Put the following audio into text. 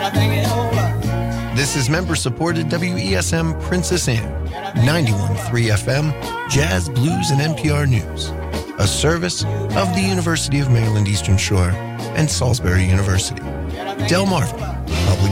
This is member-supported WESM Princess Anne, 91.3 FM, Jazz, Blues, and NPR News. A service of the University of Maryland Eastern Shore and Salisbury University. Delmarva Public